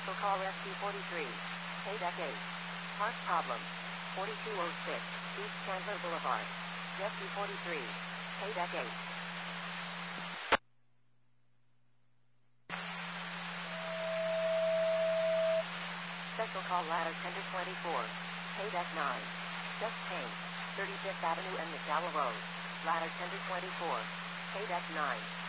Special call ST43. Payback 8. Park problem. 4206 East Chandler Boulevard. ST43. Payback 8. Special call ladder tender 24. Payback 9. Just Payne. 35th Avenue and McDowell Road. Ladder tender 24. Payback 9.